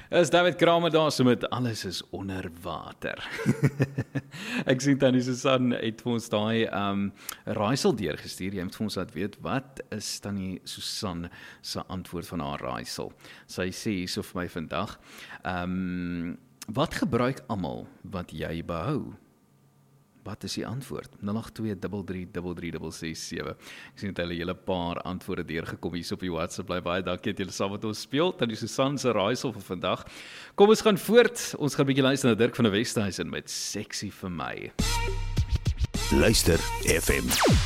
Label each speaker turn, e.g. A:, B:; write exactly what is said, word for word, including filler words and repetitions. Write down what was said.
A: Is David Kramer daar so met alles is onder water. Ek sien Tannie Susan het vir ons daai um, raaisel deurgestuur. Jy moet vir ons laat weet, wat is Tannie Susan se antwoord van haar raaisel? Sy sê hierso vir my vandag, um, wat gebruik almal wat jy behou? Wat is die antwoord? nul agt twee drie drie drie drie ses ses sewe. Ek sien dat hulle hele paar antwoorde deurgekom hier op die WhatsApp. Bly baie dankie dat julle saam met ons speel. Tannie Susan se raaisel vir vandag. Kom ons gaan voort. Ons gaan 'n bietjie luister na Dirk van der Westhuizen met Sexy vir my.
B: Luister F M.